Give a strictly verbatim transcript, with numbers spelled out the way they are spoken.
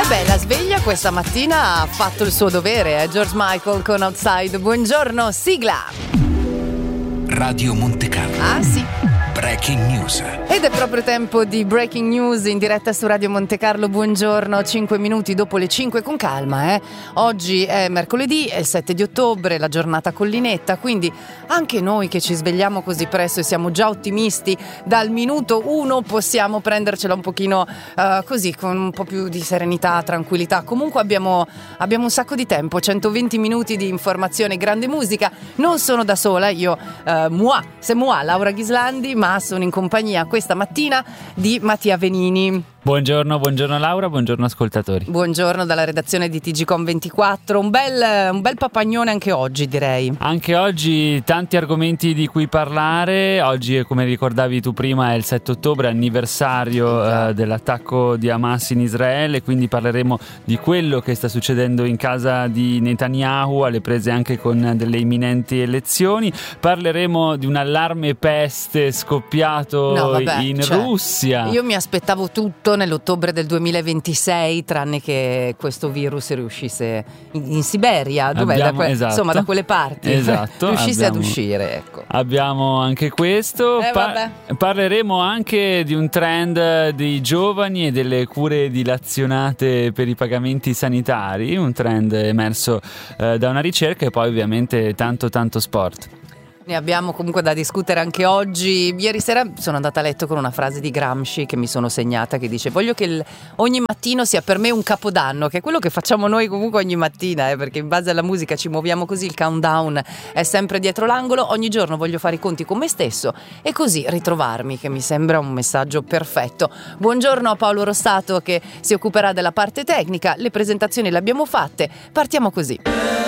Beh, la sveglia questa mattina ha fatto il suo dovere, eh? George Michael con Outside. Buongiorno, sigla. Radio Monte Carlo. Ah sì. Breaking News. Ed è proprio tempo di Breaking News in diretta su Radio Monte Carlo. Buongiorno, cinque minuti dopo le cinque con calma, eh. Oggi è mercoledì, è il sette di ottobre, la giornata collinetta, quindi anche noi che ci svegliamo così presto e siamo già ottimisti dal minuto uno possiamo prendercela un pochino uh, così, con un po' più di serenità, tranquillità. Comunque abbiamo, abbiamo un sacco di tempo, centoventi minuti di informazione, grande musica. Non sono da sola, io, uh, moi, c'est moi, Laura Ghislandi, ma sono in compagnia questa mattina di Mattia Venini. Buongiorno, buongiorno Laura, buongiorno ascoltatori. Buongiorno dalla redazione di T G Com ventiquattro, un bel, un bel papagnone anche oggi, direi. Anche oggi tanti argomenti di cui parlare. Oggi, come ricordavi tu prima, è il sette ottobre, anniversario eh, dell'attacco di Hamas in Israele, quindi parleremo di quello che sta succedendo in casa di Netanyahu, alle prese anche con delle imminenti elezioni. Parleremo di un allarme peste scoppiato no, vabbè, in cioè, Russia. Io mi aspettavo tutto nell'ottobre del duemilaventisei, tranne che questo virus riuscisse in, in Siberia, dov'è? Abbiamo, da que- esatto, insomma da quelle parti, esatto, riuscisse abbiamo, ad uscire, ecco. Abbiamo anche questo. Eh, pa- parleremo anche di un trend dei giovani e delle cure dilazionate per i pagamenti sanitari, un trend emerso eh, da una ricerca, e poi ovviamente tanto tanto sport. Ne abbiamo comunque da discutere anche oggi. Ieri sera sono andata a letto con una frase di Gramsci che mi sono segnata, che dice: voglio che il, ogni mattino sia per me un capodanno, che è quello che facciamo noi comunque ogni mattina, eh, perché in base alla musica ci muoviamo così, il countdown è sempre dietro l'angolo. Ogni giorno voglio fare i conti con me stesso e così ritrovarmi, che mi sembra un messaggio perfetto. Buongiorno a Paolo Rossato che si occuperà della parte tecnica. Le presentazioni le abbiamo fatte, partiamo così.